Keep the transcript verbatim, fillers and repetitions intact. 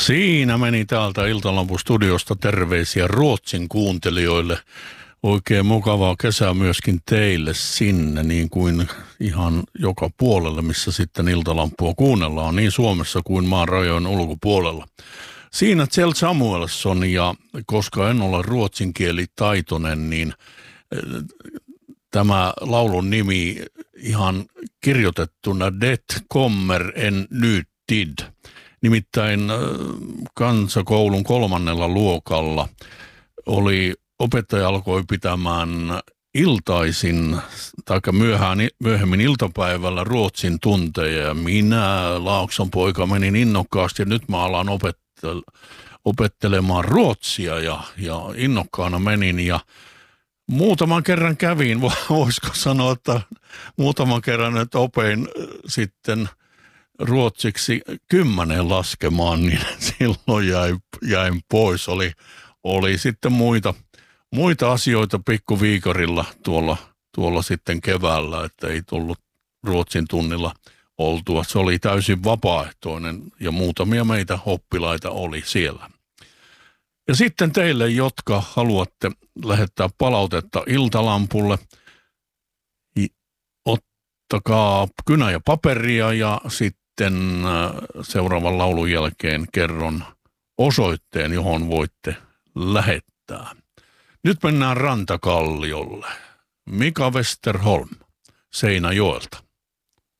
Siinä meni täältä Iltalampun studiosta terveisiä Ruotsin kuuntelijoille. Oikein mukavaa kesää myöskin teille sinne, niin kuin ihan joka puolelle, missä sitten Iltalampua kuunnellaan, niin Suomessa kuin maan rajojen ulkopuolella. Siinä Kjell Samuelsson, ja koska en ole ruotsinkielitaitoinen, niin tämä laulun nimi ihan kirjoitettuna Det kommer en ny tid. Nimittäin kansakoulun kolmannella luokalla oli opettaja alkoi pitämään iltaisin tai myöhään, myöhemmin iltapäivällä ruotsin tunteja. Ja minä, Laakson poika, menin innokkaasti ja nyt mä alan opettel- opettelemaan ruotsia ja, ja innokkaana menin ja muutaman kerran kävin, voisiko sanoa, että muutaman kerran että opein sitten ruotsiksi kymmenen laskemaan, niin silloin jäin, jäin pois. Oli, oli sitten muita, muita asioita pikkuviikarilla tuolla, tuolla sitten keväällä, että ei tullut ruotsin tunnilla oltua. Se oli täysin vapaaehtoinen ja muutamia meitä oppilaita oli siellä. Ja sitten teille, jotka haluatte lähettää palautetta Iltalampulle, ottakaa kynä ja paperia ja sitten seuraavan laulun jälkeen kerron osoitteen, johon voitte lähettää. Nyt mennään Rantakalliolle. Mika Westerholm Seinäjoelta.